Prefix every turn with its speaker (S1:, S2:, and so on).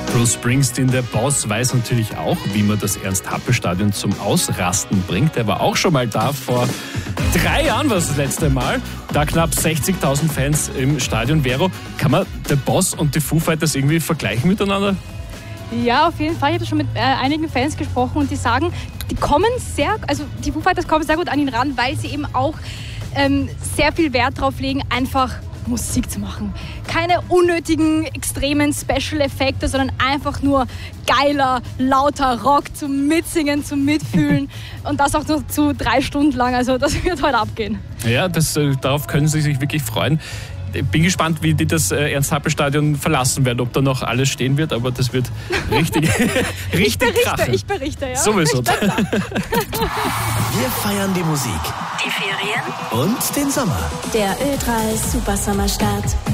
S1: Bruce Springsteen, der Boss, weiß natürlich auch, wie man das Ernst-Happel-Stadion zum Ausrasten bringt. Der war auch schon mal da, vor 3 Jahren war es das letzte Mal. Da knapp 60.000 Fans im Stadion. Vero, kann man der Boss und die Foo Fighters irgendwie vergleichen miteinander?
S2: Ja, auf jeden Fall. Ich habe schon mit einigen Fans gesprochen und die sagen, die Foo Fighters kommen sehr gut an ihn ran, weil sie eben auch sehr viel Wert darauf legen, einfach Musik zu machen. Keine unnötigen, extremen Special-Effekte, sondern einfach nur geiler, lauter Rock zum Mitsingen, zum Mitfühlen und das auch noch zu 3 Stunden lang. Also das wird heute abgehen.
S1: Ja, darauf können Sie sich wirklich freuen. Ich bin gespannt, wie die das Ernst-Happel-Stadion verlassen werden, ob da noch alles stehen wird, aber das wird richtig krachen.
S2: Ich berichte, ja.
S1: Sowieso.
S3: Wir feiern die Musik,
S4: die Ferien
S3: und den Sommer.
S4: Der Ö3 Super Sommerstart.